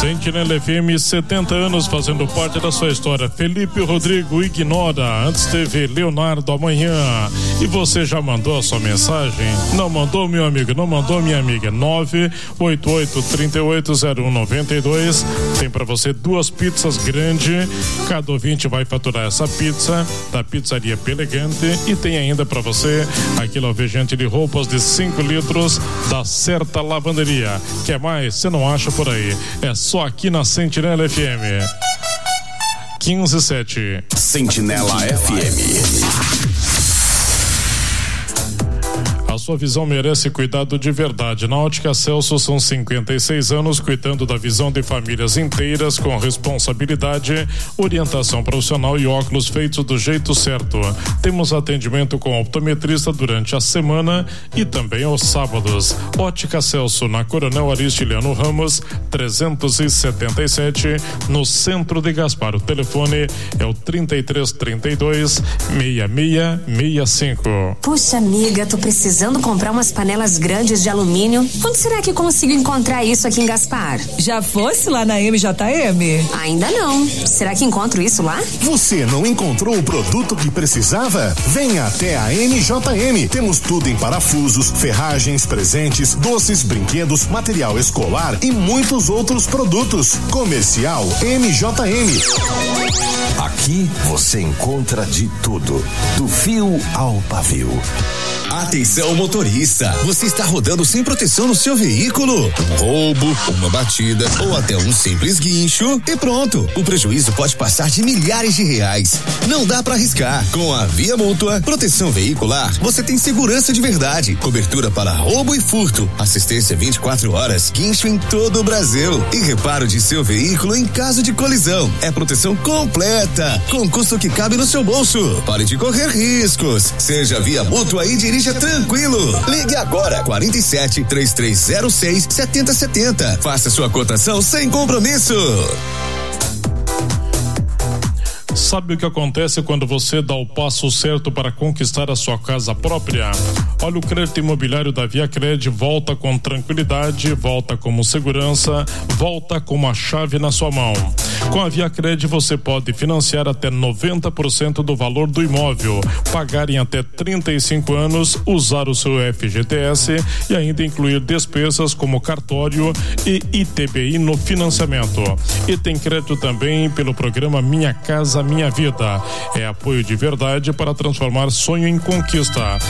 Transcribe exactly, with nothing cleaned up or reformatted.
Sentinela F M, setenta anos fazendo parte da sua história. Felipe Rodrigo Ignora, antes teve Leonardo Amanhã. E você já mandou a sua mensagem? Não mandou, meu amigo? Não mandou, minha amiga? nove oito oito, três oito zero um, nove dois. Tem pra você duas pizzas grandes. Cada ouvinte vai faturar essa pizza da Pizzaria Pelegante. E tem ainda pra você aquele alvejante de roupas de cinco litros da Certa Lavanderia. Quer mais? Você não acha por aí. É só aqui na Sentinela F M. quinze sete. Sentinela F M. A sua visão merece cuidado de verdade. Na Ótica Celso são cinquenta e seis anos cuidando da visão de famílias inteiras com responsabilidade, orientação profissional e óculos feitos do jeito certo. Temos atendimento com optometrista durante a semana e também aos sábados. Ótica Celso na Coronel Aristiliano Ramos trezentos e setenta e sete, no centro de Gaspar. O telefone é o trinta e três, trinta e dois, sessenta e seis sessenta e cinco. Puxa, amiga, tô precisando comprar umas panelas grandes de alumínio. Onde será que consigo encontrar isso aqui em Gaspar? Já fosse lá na M J M? Ainda não. Será que encontro isso lá? Você não encontrou o produto que precisava? Venha até a M J M. Temos tudo em parafusos, ferragens, presentes, doces, brinquedos, material escolar e muitos outros produtos. Comercial M J M. Aqui você encontra de tudo, do fio ao pavio. Atenção, motorista, você está rodando sem proteção no seu veículo? Um roubo, uma batida ou até um simples guincho e pronto. O prejuízo pode passar de milhares de reais. Não dá para arriscar. Com a Via Mútua Proteção Veicular, você tem segurança de verdade, cobertura para roubo e furto, assistência vinte e quatro horas, guincho em todo o Brasil e reparo de seu veículo em caso de colisão. É proteção completa, com custo que cabe no seu bolso. Pare de correr riscos. Seja Via Mútua e dirija tranquilo. Ligue agora, quarenta e sete, trinta e três zero seis, setenta setenta. Faça sua cotação sem compromisso. Sabe o que acontece quando você dá o passo certo para conquistar a sua casa própria? Olha, o crédito imobiliário da ViaCred volta com tranquilidade, volta como segurança, volta com uma chave na sua mão. Com a ViaCred você pode financiar até noventa por cento do valor do imóvel, pagar em até trinta e cinco anos, usar o seu F G T S e ainda incluir despesas como cartório e I T B I no financiamento. E tem crédito também pelo programa Minha Casa Minha Vida. É apoio de verdade para transformar sonho em conquista.